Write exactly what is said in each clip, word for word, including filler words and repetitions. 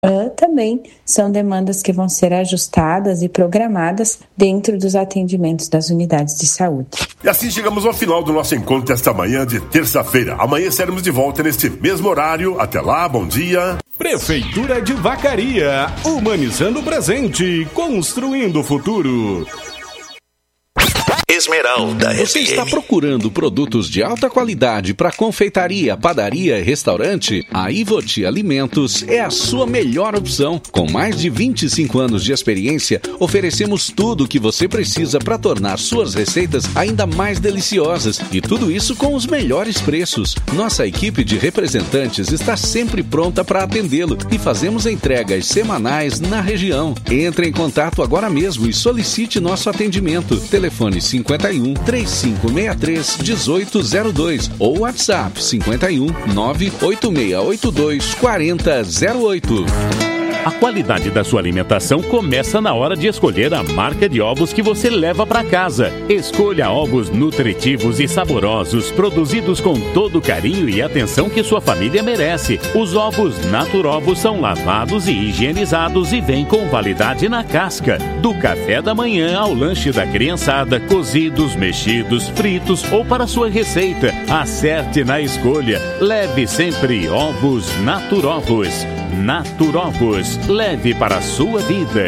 Uh, também são demandas que vão ser ajustadas e programadas dentro dos atendimentos das unidades de saúde. E assim chegamos ao final do nosso encontro desta manhã de terça-feira. Amanhã estaremos de volta neste mesmo horário. Até lá, bom dia. Prefeitura de Vacaria, humanizando o presente, construindo o futuro. Esmeralda Você F M. está procurando produtos de alta qualidade para confeitaria, padaria e restaurante? A Ivoti Alimentos é a sua melhor opção. Com mais de vinte e cinco anos de experiência, oferecemos tudo o que você precisa para tornar suas receitas ainda mais deliciosas. E tudo isso com os melhores preços. Nossa equipe de representantes está sempre pronta para atendê-lo e fazemos entregas semanais na região. Entre em contato agora mesmo e solicite nosso atendimento. Telefone cinquenta e um, trinta e cinco sessenta e três, dezoito zero dois ou WhatsApp cinquenta e um, nove oito seis oito dois, quatro zero zero oito. A qualidade da sua alimentação começa na hora de escolher a marca de ovos que você leva para casa. Escolha ovos nutritivos e saborosos, produzidos com todo o carinho e atenção que sua família merece. Os ovos Naturovos são lavados e higienizados e vêm com validade na casca. Do café da manhã ao lanche da criançada, cozidos, mexidos, fritos ou para sua receita. Acerte na escolha. Leve sempre ovos Naturovos. Naturovos, leve para a sua vida.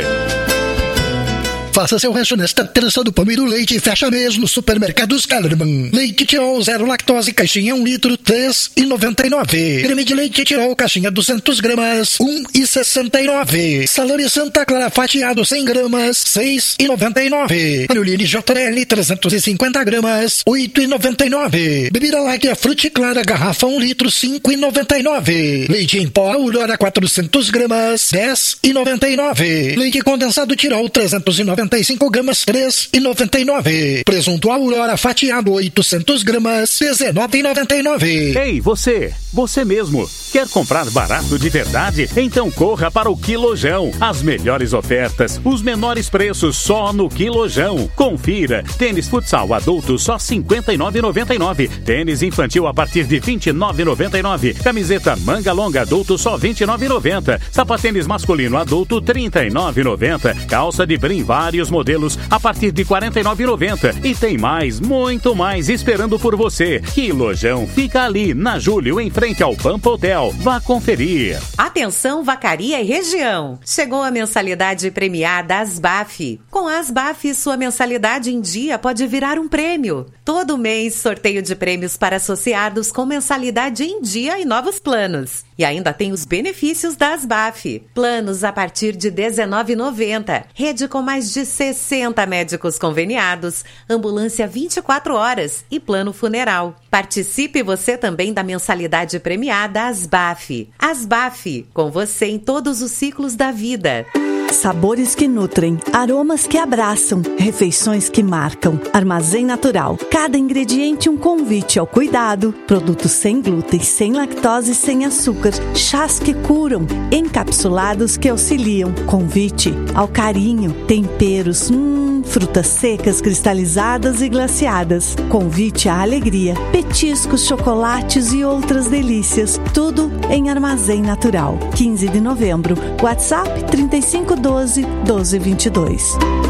Faça seu rancho nesta terça do pão e do leite e fecha mês nos supermercados Kellerman. Leite Tirol zero lactose, caixinha um litro, três reais e noventa e nove centavos. Creme de leite Tirol, caixinha duzentas gramas, um real e sessenta e nove centavos. Salame Santa Clara fatiado cem gramas, seis reais e noventa e nove centavos. Anuline J L trezentas e cinquenta gramas, oito reais e noventa e nove centavos. Bebida láctea Frute Clara, garrafa um litro, cinco reais e noventa e nove centavos. Leite em pó Aurora quatrocentas gramas, dez reais e noventa e nove centavos. Leite condensado Tirol trezentos e noventa e cinco gramas, três reais e noventa e nove centavos. Presunto Aurora fatiado oitocentas gramas, dezenove reais e noventa e nove centavos. Ei, você! Você mesmo! Quer comprar barato de verdade? Então corra para o Quilojão. As melhores ofertas, os menores preços só no Quilojão. Confira. Tênis futsal adulto só cinquenta e nove reais e noventa e nove centavos. Tênis infantil a partir de vinte e nove reais e noventa e nove centavos. Camiseta manga longa adulto só vinte e nove reais e noventa centavos. Sapatênis masculino adulto trinta e nove reais e noventa centavos. Calça de brim vários modelos a partir de quarenta e nove reais e noventa centavos. E tem mais, muito mais esperando por você. Quilojão fica ali na Júlio, em frente ao Pampa Hotel. Vá conferir. Atenção, Vacaria e região. Chegou a mensalidade premiada Asbaf. Com a Asbaf, sua mensalidade em dia pode virar um prêmio. Todo mês, sorteio de prêmios para associados com mensalidade em dia e novos planos. E ainda tem os benefícios da Asbaf. Planos a partir de dezenove reais e noventa centavos. Rede com mais de sessenta médicos conveniados. Ambulância vinte e quatro horas e plano funeral. Participe você também da mensalidade premiada Asbaf. Asbaf, com você em todos os ciclos da vida. Sabores que nutrem, aromas que abraçam, refeições que marcam. Armazém Natural. Cada ingrediente um convite ao cuidado. Produtos sem glúten, sem lactose, sem açúcar. Chás que curam, encapsulados que auxiliam. Convite ao carinho. Temperos, hum, frutas secas, cristalizadas e glaciadas. Convite à alegria. Petiscos, chocolates e outras delícias. Tudo em Armazém Natural. quinze de novembro. WhatsApp trinta e cinco doze, doze vinte e dois.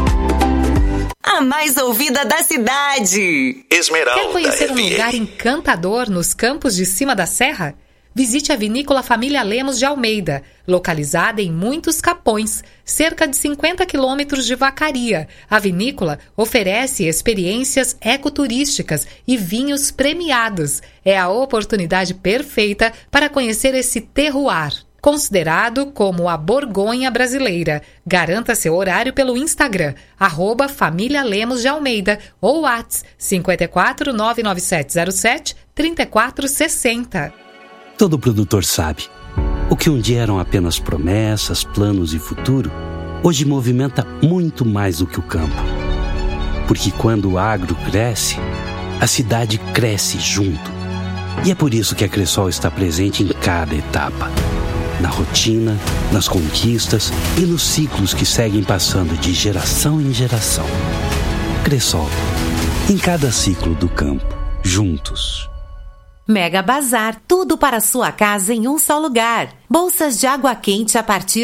A mais ouvida da cidade. Esmeralda. Quer conhecer um F M. lugar encantador nos campos de cima da serra? Visite a Vinícola Família Lemos de Almeida, localizada em Muitos Capões, cerca de cinquenta quilômetros de Vacaria. A vinícola oferece experiências ecoturísticas e vinhos premiados. É a oportunidade perfeita para conhecer esse terroir, considerado como a Borgonha brasileira. Garanta seu horário pelo Instagram, arroba Família Lemos de Almeida, ou WhatsApp cinco quatro nove nove sete zero sete, três quatro seis zero. Todo produtor sabe, o que um dia eram apenas promessas, planos e futuro, hoje movimenta muito mais do que o campo. Porque quando o agro cresce, a cidade cresce junto. E é por isso que a Cressol está presente em cada etapa. Na rotina, nas conquistas e nos ciclos que seguem passando de geração em geração. Cressol, em cada ciclo do campo, juntos. Mega Bazar, tudo para sua casa em um só lugar. Bolsas de água quente a partir